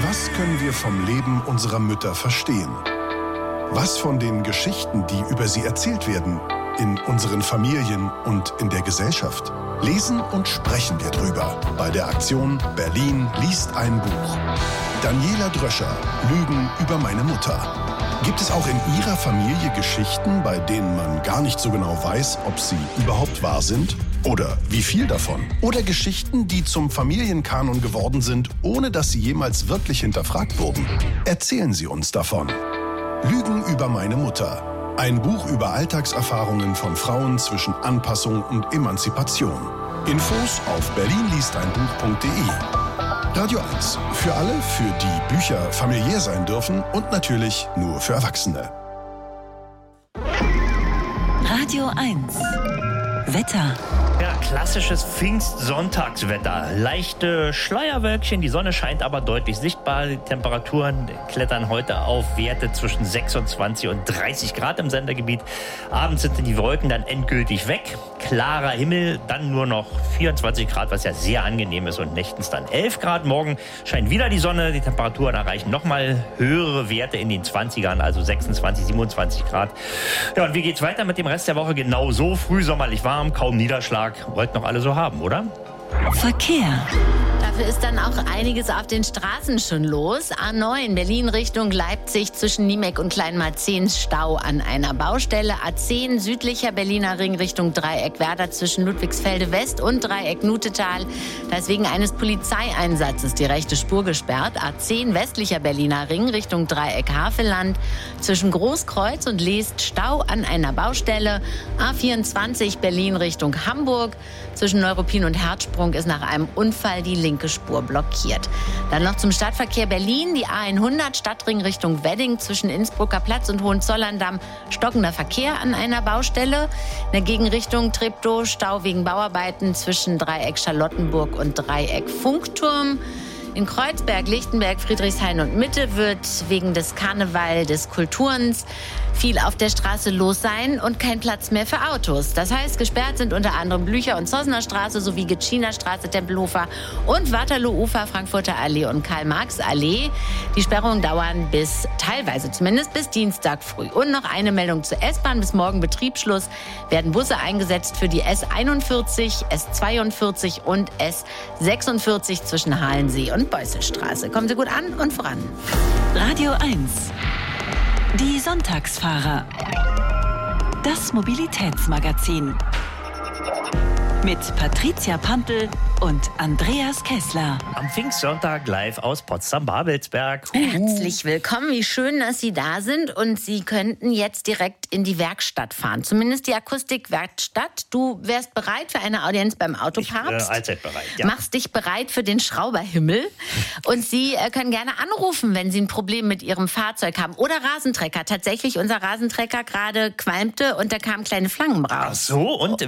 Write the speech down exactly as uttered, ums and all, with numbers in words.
Was können wir vom Leben unserer Mütter verstehen? Was von den Geschichten, die über sie erzählt werden, in unseren Familien und in der Gesellschaft? Lesen und sprechen wir drüber bei der Aktion Berlin liest ein Buch. Daniela Dröscher, Lügen über meine Mutter. Gibt es auch in Ihrer Familie Geschichten, bei denen man gar nicht so genau weiß, ob sie überhaupt wahr sind? Oder wie viel davon? Oder Geschichten, die zum Familienkanon geworden sind, ohne dass sie jemals wirklich hinterfragt wurden? Erzählen Sie uns davon. Lügen über meine Mutter. Ein Buch über Alltagserfahrungen von Frauen zwischen Anpassung und Emanzipation. Infos auf berlin liest ein buch punkt de. Radio eins. Für alle, für die Bücher familiär sein dürfen und natürlich nur für Erwachsene. Radio eins. Wetter. Ja, klassisches Pfingstsonntagswetter. Leichte Schleierwölkchen, die Sonne scheint aber deutlich sichtbar. Die Temperaturen klettern heute auf Werte zwischen sechsundzwanzig und dreißig Grad im Sendergebiet. Abends sind die Wolken dann endgültig weg. Klarer Himmel, dann nur noch vierundzwanzig Grad, was ja sehr angenehm ist, und nächtens dann elf Grad. Morgen scheint wieder die Sonne. Die Temperaturen erreichen nochmal höhere Werte in den zwanzigern, also sechsundzwanzig, siebenundzwanzig Grad. Ja, und wie geht's weiter mit dem Rest der Woche? Genau so, frühsommerlich warm, kaum Niederschlag. Wollten noch alle so haben, oder? Verkehr. Dafür ist dann auch einiges auf den Straßen schon los. A neun Berlin Richtung Leipzig zwischen Niemek und Kleinmarzehns Stau an einer Baustelle. A zehn südlicher Berliner Ring Richtung Dreieck Werder zwischen Ludwigsfelde West und Dreieck Nutetal. Da ist wegen eines Polizeieinsatzes die rechte Spur gesperrt. A zehn westlicher Berliner Ring Richtung Dreieck Havelland zwischen Großkreuz und Leest Stau an einer Baustelle. A vierundzwanzig Berlin Richtung Hamburg zwischen Neuruppin und Herzsprung ist nach einem Unfall die linke Spur blockiert. Dann noch zum Stadtverkehr Berlin. Die A hundert Stadtring Richtung Wedding zwischen Innsbrucker Platz und Hohenzollern-Damm. Stockender Verkehr an einer Baustelle. In der Gegenrichtung Treptow Stau wegen Bauarbeiten zwischen Dreieck Charlottenburg und Dreieck Funkturm. In Kreuzberg, Lichtenberg, Friedrichshain und Mitte wird wegen des Karneval des Kulturens viel auf der Straße los sein und kein Platz mehr für Autos. Das heißt, gesperrt sind unter anderem Blücher- und Zossener Straße sowie Gitschiner Straße, Tempelhofer und Waterloo-Ufer, Frankfurter Allee und Karl-Marx-Allee. Die Sperrungen dauern bis, teilweise zumindest, bis Dienstag früh. Und noch eine Meldung zur S-Bahn. Bis morgen Betriebsschluss werden Busse eingesetzt für die S einundvierzig, S zweiundvierzig und S sechsundvierzig zwischen Halensee und Beusselstraße. Kommen Sie gut an und voran. Radio eins. Die Sonntagsfahrer. Das Mobilitätsmagazin. Mit Patricia Pampel und Andreas Kessler. Am Pfingstsonntag live aus Potsdam-Babelsberg. Huhu. Herzlich willkommen, wie schön, dass Sie da sind. Und Sie könnten jetzt direkt in die Werkstatt fahren. Zumindest die Akustikwerkstatt. Du wärst bereit für eine Audienz beim Autopapst. Ich, äh, allzeit bereit, ja. Machst dich bereit für den Schrauberhimmel. Und Sie äh, können gerne anrufen, wenn Sie ein Problem mit Ihrem Fahrzeug haben. Oder Rasentrecker. Tatsächlich, unser Rasentrecker gerade qualmte und da kamen kleine Flammen raus. Ach so, und